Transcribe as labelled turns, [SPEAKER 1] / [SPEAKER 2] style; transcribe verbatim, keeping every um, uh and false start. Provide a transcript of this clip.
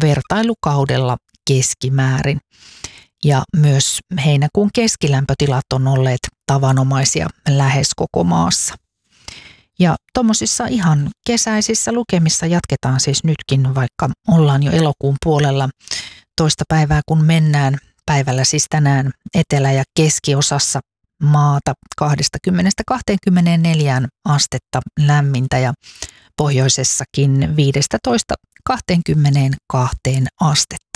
[SPEAKER 1] vertailukaudella keskimäärin. Ja myös heinäkuun keskilämpötilat on olleet tavanomaisia lähes koko maassa. Ja tuommoisissa ihan kesäisissä lukemissa jatketaan siis nytkin, vaikka ollaan jo elokuun puolella toista päivää kun mennään. Päivällä siis tänään etelä- ja keskiosassa maata kaksikymmentä kaksikymmentäneljä astetta lämmintä ja pohjoisessakin viisitoista kaksikymmentäkaksi astetta.